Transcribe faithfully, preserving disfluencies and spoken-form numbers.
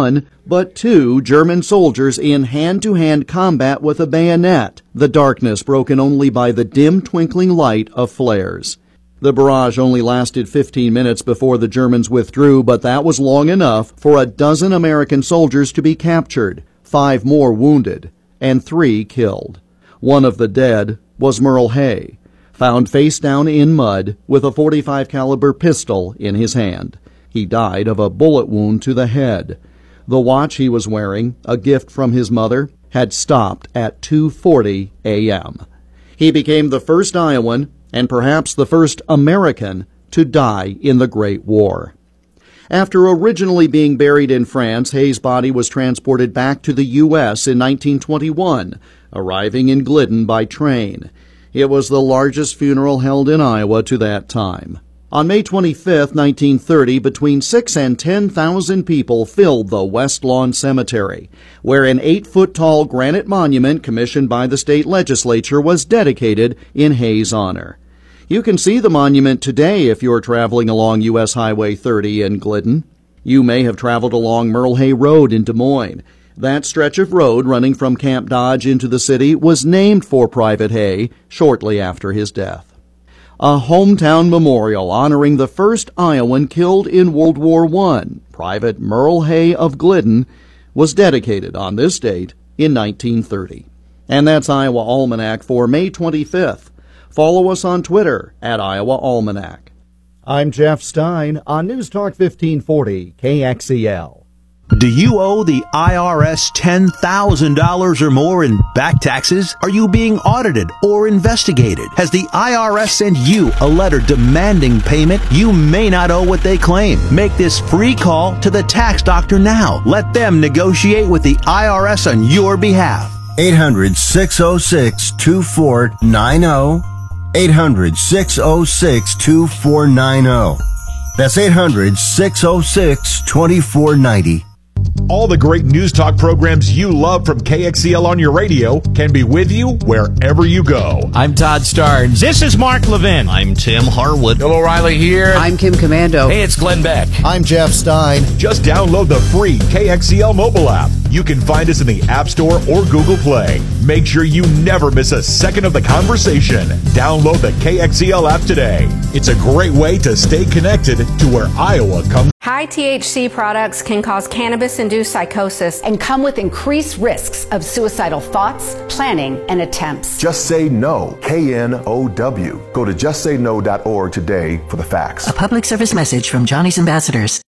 one, but two German soldiers in hand-to-hand combat with a bayonet, the darkness broken only by the dim twinkling light of flares. The barrage only lasted fifteen minutes before the Germans withdrew, but that was long enough for a dozen American soldiers to be captured, five more wounded, and three killed. One of the dead was Merle Hay, found face down in mud with a forty-five caliber pistol in his hand. He died of a bullet wound to the head. The watch he was wearing, a gift from his mother, had stopped at two forty a.m. He became the first Iowan, and perhaps the first American, to die in the Great War. After originally being buried in France, Hay's body was transported back to the U S in nineteen twenty-one, arriving in Glidden by train. It was the largest funeral held in Iowa to that time. On May twenty-fifth, nineteen thirty, between six and ten thousand people filled the West Lawn Cemetery, where an eight-foot-tall granite monument commissioned by the state legislature was dedicated in Hay's honor. You can see the monument today if you're traveling along U S Highway thirty in Glidden. You may have traveled along Merle Hay Road in Des Moines. That stretch of road running from Camp Dodge into the city was named for Private Hay shortly after his death. A hometown memorial honoring the first Iowan killed in World War One, Private Merle Hay of Glidden, was dedicated on this date in nineteen thirty. And that's Iowa Almanac for May twenty-fifth. Follow us on Twitter at Iowa Almanac. I'm Jeff Stein on News Talk fifteen forty K X E L. Do you owe the I R S ten thousand dollars or more in back taxes? Are you being audited or investigated? Has the I R S sent you a letter demanding payment? You may not owe what they claim. Make this free call to the tax doctor now. Let them negotiate with the I R S on your behalf. eight hundred, six oh six, two four nine oh. eight hundred, six oh six, two four nine oh. That's eight hundred, six oh six, two four nine oh. All the great News Talk programs you love from K X E L on your radio can be with you wherever you go. I'm Todd Starnes. This is Mark Levin. I'm Tim Harwood. Bill O'Reilly here. I'm Kim Commando. Hey, it's Glenn Beck. I'm Jeff Stein. Just download the free K X E L mobile app. You can find us in the App Store or Google Play. Make sure you never miss a second of the conversation. Download the K X E L app today. It's a great way to stay connected to where Iowa comes. High T H C products can cause cannabis-induced psychosis and come with increased risks of suicidal thoughts, planning, and attempts. Just Say No, K N O W. Go to just say no dot org today for the facts. A public service message from Johnny's Ambassadors.